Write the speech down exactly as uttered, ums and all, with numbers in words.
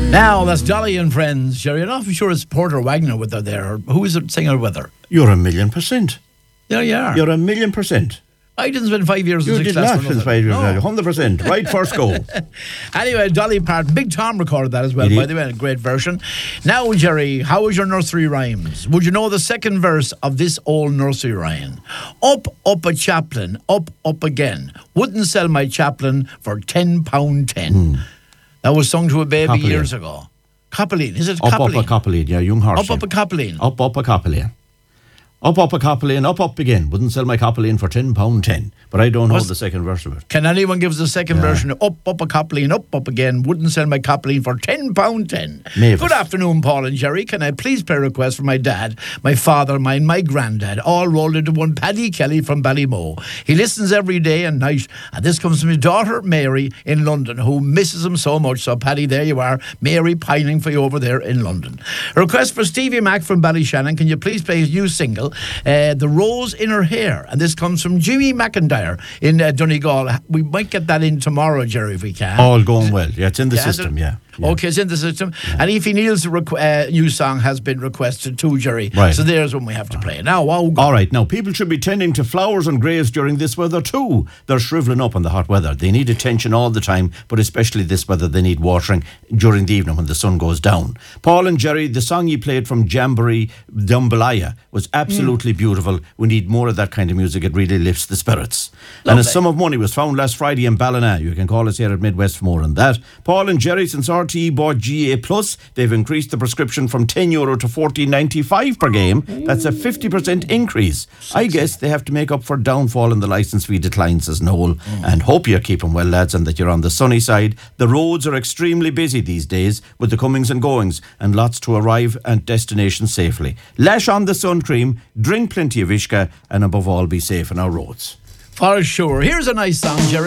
Now, that's Dolly and Friends. Jerry, I'm not sure it's Porter Wagner with her there. Who is it singing with her? You're a million percent. There you are. You're a million percent. I didn't spend five years You in did success. not spend five years. No. one hundred percent. Right first goal. Anyway, Dolly Parton. Big Tom recorded that as well, He by did. the way. A great version. Now, Jerry, how is your nursery rhymes? Would you know the second verse of this old nursery rhyme? Up, up a chaplain, up, up again. Wouldn't sell my chaplain for ten pound ten. Hmm. That was sung to a baby Coppeline. years ago. Coppeline. Is it Up, Coppeline? up a Coppeline. Yeah, young horse. Up, up a Coppeline. Up, up a Coppeline. Up, up a Coppeline, up, up again. Wouldn't sell my Coppeline for ten pound ten. But I don't know What's- the second verse of it. Can anyone give us the second Yeah. version? Up, up a Coppeline, up, up again. Wouldn't sell my Coppeline for ten pound ten. Mavis. Good afternoon, Paul and Jerry. Can I please play a request for my dad, my father, mine, my granddad, all rolled into one, Paddy Kelly from Ballymoe. He listens every day and night, and this comes from his daughter, Mary, in London, who misses him so much. So, Paddy, there you are. Mary pining for you over there in London. A request for Stevie Mac from Ballyshannon. Can you please play his new single, uh, The Rose in Her Hair? And this comes from Jimmy McIntyre in uh, Donegal. We might get that in tomorrow, Jerry, if we can. All going well. Yeah, it's in the Yeah, system, is it? yeah. yeah. Okay, it's in the system. And Aoife Neal's requ- uh, new song has been requested too, Jerry. Right. So there's when we have to play. Now, wow. All right, now people should be tending to flowers and graves during this weather too. They're shrivelling up in the hot weather. They need attention all the time, but especially this weather, they need watering during the evening when the sun goes down. Paul and Jerry, the song you played from Jamboree Dumbalaya was absolutely mm. beautiful. We need more of that kind of music. It really lifts the spirits. Lovely. And a sum of money was found last Friday in Ballina. You can call us here at Midwest for more on that. Paul and Jerry, since R T E bought G A Plus, they've increased the prescription from ten euro to fourteen ninety-five per game. That's a fifty percent increase. I guess they have to make up for downfall in the licence fee decline, says Noel. Mm. And hope you're keeping well, lads, and that you're on the sunny side. The roads are extremely busy these days with the comings and goings, and lots to arrive at destination safely. Lash on the sun cream, drink plenty of Ishka, and above all, be safe on our roads. For sure. Here's a nice song, Jerry.